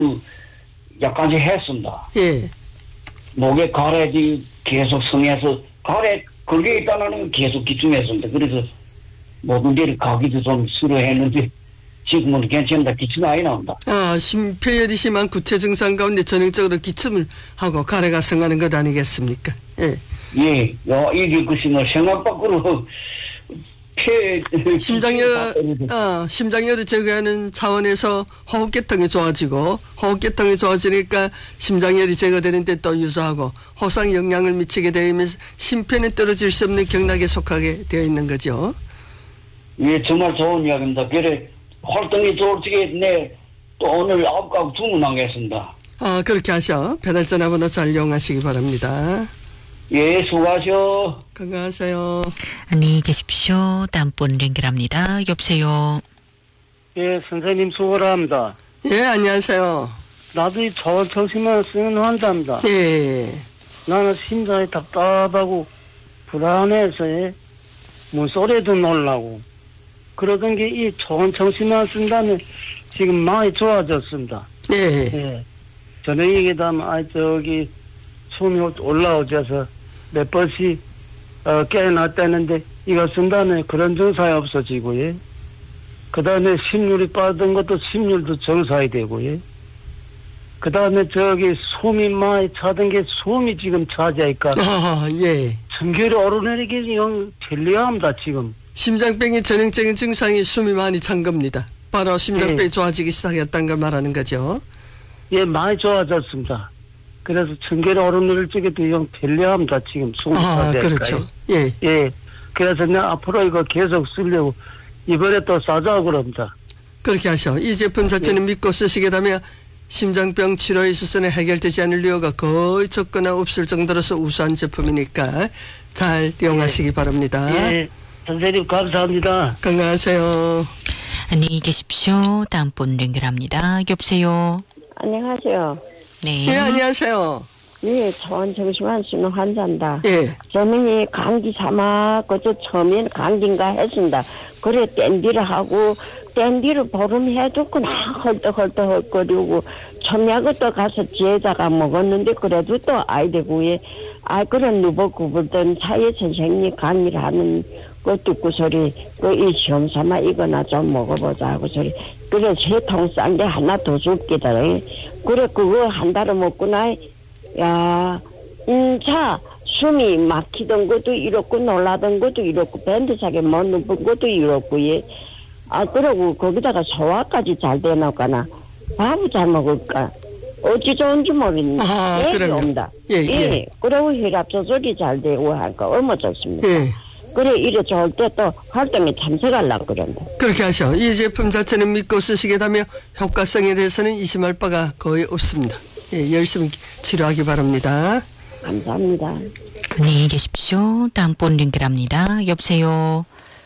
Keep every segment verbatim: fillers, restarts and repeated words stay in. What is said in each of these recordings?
그 약간씩 했습니다. 예. 목에 가래지 계속 성해서 가래 거기에 있다가는 계속 기침했습니다. 그래서 모든 데를 가기도 좀 싫어했는데 지금은 괜찮다. 기침 많이 나온다. 아, 심폐열이 심한 구체 증상 가운데 전형적으로 기침을 하고 가래가 성하는 것 아니겠습니까? 예. 예, 야, 이게 글쎄 뭐 생각 밖으로 폐 심장열, 아, 심장열을 제거하는 차원에서 호흡계통이 좋아지고 호흡계통이 좋아지니까 심장열이 제거되는데 또 유사하고 호상 영향을 미치게 되면서 심폐는 떨어질 수 없는 경락에 속하게 되어 있는 거죠. 예, 정말 좋은 이야기입니다. 그래 활동이 좋을지게 네, 또 오늘 아홉 가구 주문하겠습니다. 아, 그렇게 하셔. 배달 전화번호 잘 이용하시기 바랍니다. 예, 수고하셔. 건강하세요. 안녕히 계십시오. 다음번 연결합니다. 여보세요. 예, 선생님 수고를 합니다. 예, 안녕하세요. 나도 이 저원청심만 쓰는 환자입니다. 예. 나는 심장이 답답하고 불안해서 예, 문소리도 놀라고 그러던 게 이 저원청심만 쓴다면 지금 많이 좋아졌습니다. 예. 예. 저녁에 되면 아 저기 숨이 올라오셔서 몇 번씩 어, 깨어났다는데 이거 쓴다면 그런 증상이 없어지고 예. 그 다음에 심률이 빠졌던 것도 심률도 정상이 되고 예. 그 다음에 저기 숨이 많이 차던 게 숨이 지금 차지하니까 아, 예. 청결이 오르내리기 영 편리합니다 지금. 심장병의 전형적인 증상이 숨이 많이 찬 겁니다. 바로 심장병이 예. 좋아지기 시작했다는 걸 말하는 거죠. 예, 많이 좋아졌습니다. 그래서 청결이 오르내릴 적에도 영 편리합니다 지금 숨이 아, 차지하니까. 그렇죠. 예. 예. 그래서 내가 앞으로 이거 계속 쓰려고 이번에 또 사자고 그럽니다. 그렇게 하셔. 이 제품 자체는 예. 믿고 쓰시게 되면 심장병 치료에 있어서는 해결되지 않을 이유가 거의 적거나 없을 정도로서 우수한 제품이니까 잘 이용하시기 예. 바랍니다. 예. 선생님 감사합니다. 건강하세요. 안녕히 계십시오. 다음번 연결합니다. 여보세요. 안녕하세요. 네. 예, 안녕하세요. 예, 저원청심환 쓰는 환자입니다. 예. 저는 감기 삼아 그저 처음에는 감기인가 했습니다. 그래 댄디를 하고 댄디를 보름 해도 그냥 헐떡헐떡거리고 첨약을 또 가서 지에다가 먹었는데 그래도 또 아이들구에 아 그런 누버 구불던 사회 선생님 강의를 하는 그 듣고 소리 그 이 시험 삼아 이거나 좀 먹어보자 하고 소리 그래 세 통 싼 게 하나 더 줄게다. 그래 그거 한 달을 먹고 나 야, 음, 자, 숨이 막히던 것도 이렇고, 놀라던 것도 이렇고, 밴드사게 못 누른 것도 이렇고, 예. 아, 그러고 거기다가 소화까지 잘 되나까나, 밥을 잘 먹을까, 어찌 좋은지 모르겠는데, 아, 애기 그럼요. 옵니다. 예, 예. 그리고 혈압 조절이 잘 되고 하니까 얼마 좋습니다. 예. 그래, 이래 좋을 때 또 활동에 참석하려고 그런다. 그렇게 하셔. 이 제품 자체는 믿고 쓰시게 되면 효과성에 대해서는 의심할 바가 거의 없습니다. 예, 열심히 치료하기 바랍니다. 감사합니다. 안녕히 계십시오. 다음번 연결합니다. 여보세요.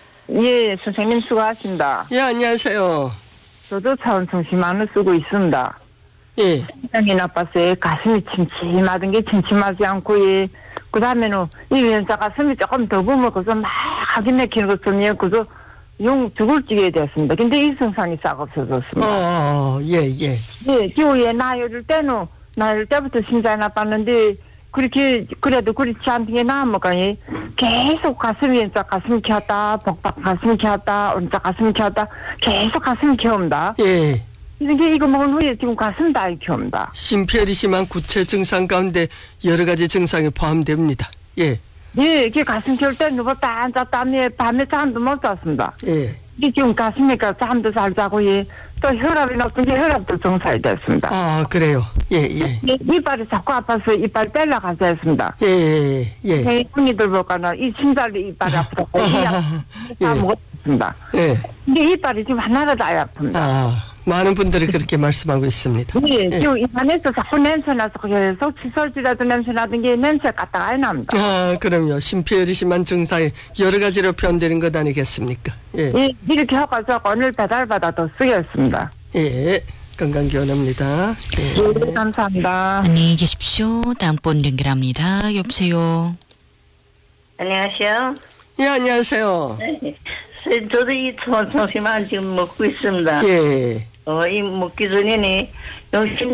예, 선생님 수고하십니다. 예, 안녕하세요. 저도 차원청심환을 쓰고 있습니다. 예. 심장이 나빠서 가슴이 침침하던 게 침침하지 않고, 예. 그 다음에는 이 연자 가슴이 조금 더 부먹어서 막 하기 막히는 것처럼, 그저 용 죽을 지게 됐습니다. 근데 이 증상이 싹 없어졌습니다. 어, 예, 예. 예, 기후에 나이를 때는, 나이를 때부터 심장이 나빴는데, 그렇게, 그래도 그렇지 않게 나아먹으니, 예. 계속 가슴이, 왼쪽 가슴이 켰다, 복박 가슴이 켰다, 오른쪽 가슴이 켰다, 계속 가슴이 켜옵니다. 예. 이게 이거 먹은 후에 지금 가슴 다 켜옵니다. 심폐열이 심한 구체 증상 가운데 여러 가지 증상이 포함됩니다. 예. 예, 이게 가슴 켤 때 누웠다 앉았다며 밤에 잠도 못 잤습니다. 예. 이게 지금 가슴이니까 잠도 잘 자고, 예. 또 혈압이 높은 게 혈압도 정상이 됐습니다. 아, 그래요. 예, 예. 예, 이빨이 자꾸 아파서 이빨 뺄라 가자 했습니다. 예, 예, 예. 예, 언니들 볼까는 이 심장이 이빨이 아프다고 이약 다 예. 먹었습니다. 예. 근데 이빨이 지금 하나라도 안 아픕니다. 아, 많은 분들이 그렇게 말씀하고 있습니다. 예, 예. 지금 입안에서 자꾸 냄새 나서 계속 칫솔질라도 냄새 나던 게 냄새 갖다가 안 납니다. 아, 그럼요. 심폐열이 심한 증상이 여러 가지로 표현되는 것 아니겠습니까? 예. 예, 이렇게 해가지고 오늘 배달받아 더 쓰겠습니다. 예. 건강 기원합니다. 예. 예, 감사합니다. 안녕히 계십시오. 다음번 연결합니다. 여보세요. 안녕하세요. 예, 안녕하세요. 저도 이 초원청심환 지금 먹고 있습니다. 예. 어, 이 먹기 전에는